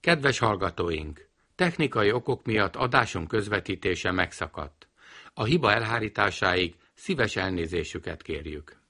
Kedves hallgatóink! Technikai okok miatt adásunk közvetítése megszakadt. A hiba elhárításáig szíves elnézésüket kérjük.